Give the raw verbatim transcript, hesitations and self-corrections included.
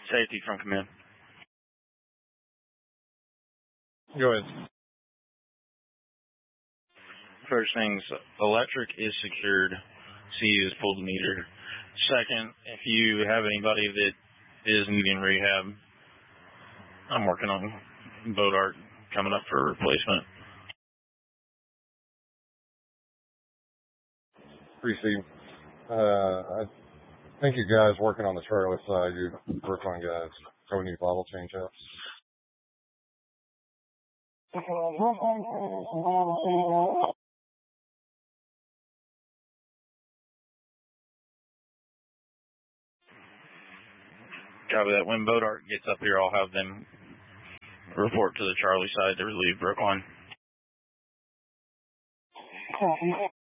Safety from command. Go ahead. First things, electric is secured. C has pulled the meter. Second, if you have anybody that is needing rehab, I'm working on Bodart coming up for replacement. Received. Uh, I think you guys working on the Charlie side, you Brookline guys, so we need bottle change ups. Copy that. When Bodart gets up here, I'll have them report to the Charlie side to relieve Brookline.